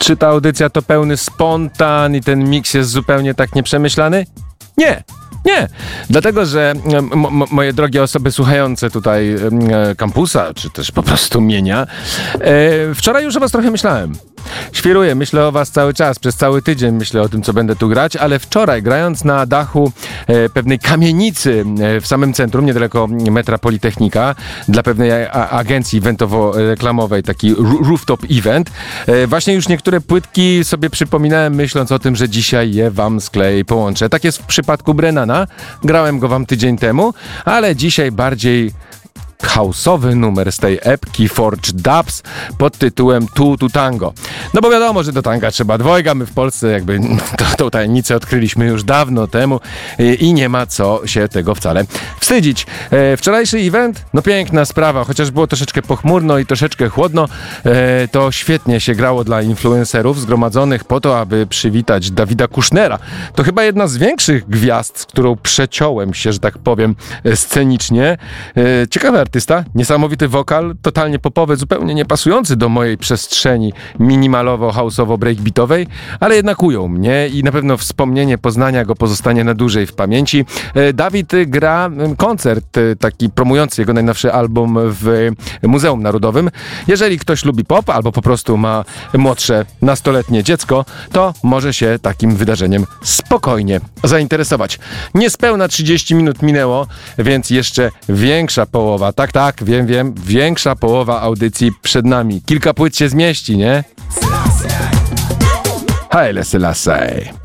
Czy ta audycja to pełny spontan i ten miks jest zupełnie tak nieprzemyślany? Nie. Dlatego, że moje drogie osoby słuchające tutaj kampusa, czy też po prostu mienia, wczoraj już o was trochę myślałem. Świruję, myślę o was cały czas, przez cały tydzień myślę o tym, co będę tu grać, ale wczoraj, grając na dachu pewnej kamienicy w samym centrum, niedaleko metra Politechnika, dla pewnej agencji eventowo-reklamowej, taki rooftop event, właśnie już niektóre płytki sobie przypominałem, myśląc o tym, że dzisiaj je wam skleję i połączę. Tak jest w przypadku Brennana, grałem go wam tydzień temu, ale dzisiaj bardziej house'owy numer z tej epki Forge Dubs pod tytułem Tu Tango. No bo wiadomo, że do tanga trzeba dwojga, my w Polsce jakby tą tajemnicę odkryliśmy już dawno temu i nie ma co się tego wcale wstydzić. Wczorajszy event, no piękna sprawa, chociaż było troszeczkę pochmurno i troszeczkę chłodno, to świetnie się grało dla influencerów zgromadzonych po to, aby przywitać Dawida Kushnera. To chyba jedna z większych gwiazd, z którą przeciąłem się, że tak powiem, scenicznie. Ciekawy artysta, niesamowity wokal, totalnie popowy, zupełnie niepasujący do mojej przestrzeni minimalowo-houseowo-breakbeatowej, ale jednak ujął mnie i na pewno wspomnienie Poznania go pozostanie na dłużej w pamięci. Dawid gra koncert taki promujący jego najnowszy album w Muzeum Narodowym. Jeżeli ktoś lubi pop albo po prostu ma młodsze nastoletnie dziecko, to może się takim wydarzeniem spokojnie zainteresować. Niespełna 30 minut minęło, więc jeszcze większa połowa, tak, wiem, większa połowa audycji przed nami. Kilka płyt się zmieści, nie? Haile Selassie.